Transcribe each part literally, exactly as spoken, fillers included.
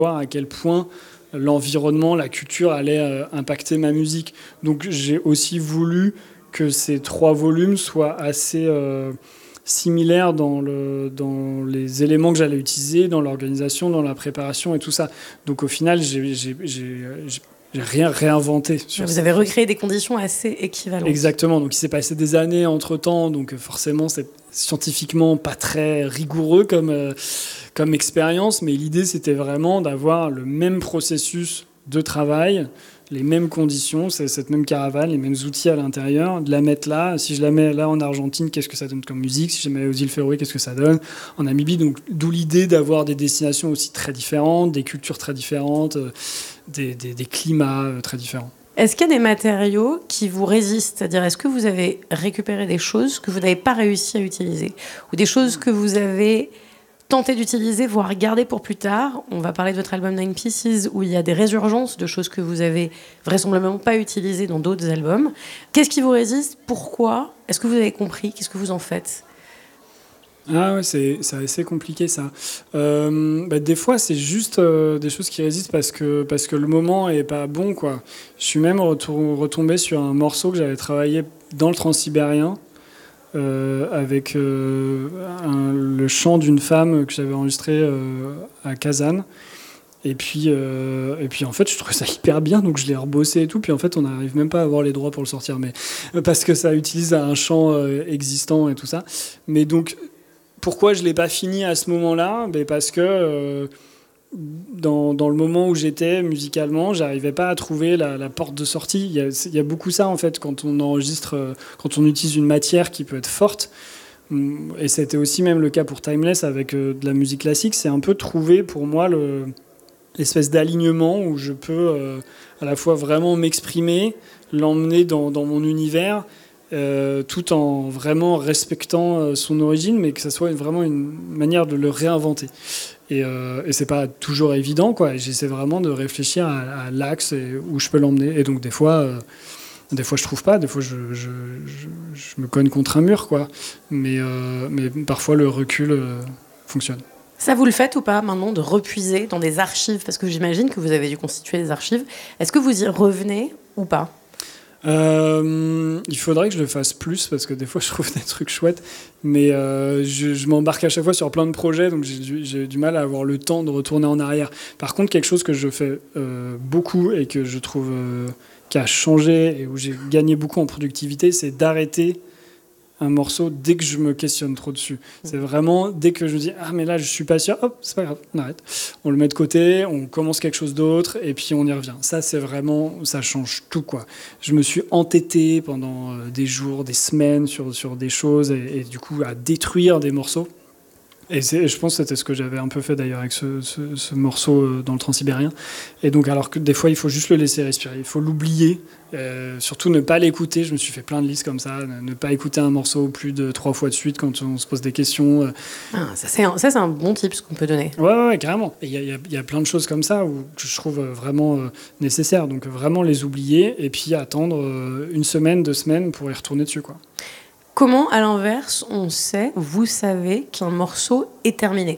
voir à quel point l'environnement, la culture allait euh, impacter ma musique. Donc j'ai aussi voulu que ces trois volumes soient assez euh, similaires dans, le, dans les éléments que j'allais utiliser, dans l'organisation, dans la préparation et tout ça. Donc au final, j'ai, j'ai, j'ai, j'ai J'ai rien réinventé. Sur Vous avez recréé des conditions assez équivalentes. Exactement. Donc, il s'est passé des années entre-temps. Donc, forcément, c'est scientifiquement pas très rigoureux comme, euh, comme expérience. Mais l'idée, c'était vraiment d'avoir le même processus de travail, les mêmes conditions, c'est cette même caravane, les mêmes outils à l'intérieur, de la mettre là. Si je la mets là en Argentine, qu'est-ce que ça donne comme musique? Si je la mets aux îles Féroé, qu'est-ce que ça donne en Namibie? Donc, d'où l'idée d'avoir des destinations aussi très différentes, des cultures très différentes, euh, des, des, des climats euh, très différents. Est-ce qu'il y a des matériaux qui vous résistent? C'est-à-dire, est-ce que vous avez récupéré des choses que vous n'avez pas réussi à utiliser? Ou des choses que vous avez tenté d'utiliser, voire garder pour plus tard? On va parler de votre album Nine Pieces, où il y a des résurgences de choses que vous avez vraisemblablement pas utilisées dans d'autres albums. Qu'est-ce qui vous résiste? Pourquoi? Est-ce que vous avez compris? Qu'est-ce que vous en faites? Ah ouais, c'est, c'est assez compliqué ça. Euh, bah, des fois, c'est juste euh, des choses qui résistent parce que, parce que le moment est pas bon, quoi. Je suis même retour, retombé sur un morceau que j'avais travaillé dans le Transsibérien euh, avec euh, un, le chant d'une femme que j'avais enregistré euh, à Kazan. Et puis, euh, et puis en fait, je trouvais ça hyper bien, donc je l'ai rebossé et tout. Puis en fait, on n'arrive même pas à avoir les droits pour le sortir, mais parce que ça utilise un chant euh, existant et tout ça. Mais donc, pourquoi je ne l'ai pas fini à ce moment-là? Ben parce que euh, dans, dans le moment où j'étais musicalement, j'arrivais pas à trouver la, la porte de sortie. Il y, a, il y a beaucoup ça en fait quand on enregistre, euh, quand on utilise une matière qui peut être forte. Et c'était aussi même le cas pour Timeless avec euh, de la musique classique. C'est un peu trouver pour moi le, l'espèce d'alignement où je peux euh, à la fois vraiment m'exprimer, l'emmener dans, dans mon univers. Euh, tout en vraiment respectant euh, son origine, mais que ça soit vraiment une manière de le réinventer. Et, euh, et c'est pas toujours évident, quoi. Et j'essaie vraiment de réfléchir à, à l'axe et où je peux l'emmener. Et donc des fois, euh, des fois je trouve pas, des fois je, je, je, je me cogne contre un mur, quoi. Mais, euh, mais parfois le recul euh, fonctionne. Ça, vous le faites ou pas maintenant, de repuiser dans des archives? Parce que j'imagine que vous avez dû constituer des archives. Est-ce que vous y revenez ou pas? Euh, il faudrait que je le fasse plus parce que des fois je trouve des trucs chouettes, mais euh, je, je m'embarque à chaque fois sur plein de projets, donc j'ai du, j'ai du mal à avoir le temps de retourner en arrière. Par contre, quelque chose que je fais euh, beaucoup et que je trouve euh, qui a changé et où j'ai gagné beaucoup en productivité, c'est d'arrêter un morceau dès que je me questionne trop dessus. C'est vraiment dès que je me dis ah mais là je suis pas sûr, hop, c'est pas grave, on arrête. On le met de côté, on commence quelque chose d'autre et puis on y revient. Ça c'est vraiment, ça change tout, quoi. Je me suis entêté pendant des jours, des semaines sur sur des choses et, et du coup à détruire des morceaux. Et c'est, je pense que c'était ce que j'avais un peu fait d'ailleurs avec ce, ce, ce morceau dans le Transsibérien. Et donc, alors que des fois, il faut juste le laisser respirer, il faut l'oublier, euh, surtout ne pas l'écouter. Je me suis fait plein de listes comme ça, ne pas écouter un morceau plus de trois fois de suite quand on se pose des questions. Ah, ça, c'est un, ça, c'est un bon tip ce qu'on peut donner. Ouais, ouais, ouais, carrément. Il y, y, y a plein de choses comme ça où je trouve vraiment euh, nécessaire. Donc, vraiment les oublier et puis attendre euh, une semaine, deux semaines pour y retourner dessus, quoi. Comment, à l'inverse, on sait, vous savez, qu'un morceau est terminé?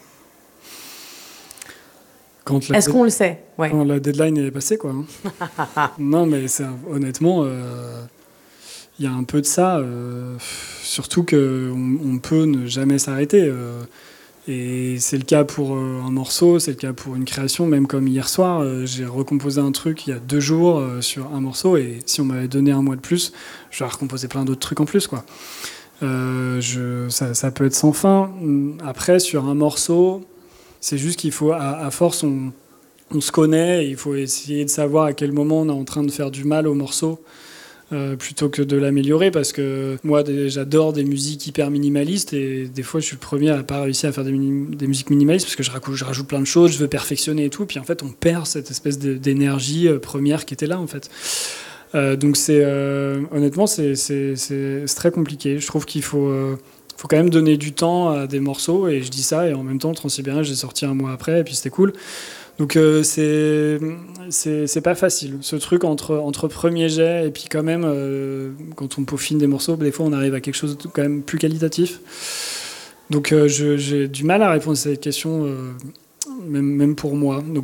Quand la Est-ce de... qu'on le sait? Ouais. Quand la deadline est passée, quoi. Hein. Non, mais c'est, honnêtement, il euh, y a un peu de ça. Euh, surtout qu'on on peut ne jamais s'arrêter. Euh, et c'est le cas pour euh, un morceau, c'est le cas pour une création. Même comme hier soir, euh, j'ai recomposé un truc il y a deux jours euh, sur un morceau. Et si on m'avait donné un mois de plus, j'aurais recomposé plein d'autres trucs en plus, quoi. Euh, je, ça, ça peut être sans fin. Après, sur un morceau, c'est juste qu'il faut, à, à force, on, on se connaît. Et il faut essayer de savoir à quel moment on est en train de faire du mal au morceau. Euh, plutôt que de l'améliorer, parce que moi des, j'adore des musiques hyper minimalistes et des fois je suis le premier à pas réussir à faire des, mini, des musiques minimalistes parce que je rajoute, je rajoute plein de choses, je veux perfectionner et tout, puis en fait on perd cette espèce de, d'énergie euh, première qui était là en fait. Euh, donc c'est euh, honnêtement c'est, c'est, c'est, c'est très compliqué. Je trouve qu'il faut, euh, faut quand même donner du temps à des morceaux et je dis ça et en même temps le Transsibérien j'ai sorti un mois après et puis c'était cool. Donc euh, c'est, c'est, c'est pas facile, ce truc entre, entre premier jet et puis quand même, euh, quand on peaufine des morceaux, des fois on arrive à quelque chose de quand même plus qualitatif. Donc euh, je, j'ai du mal à répondre à cette question. Euh, même, même pour moi. Donc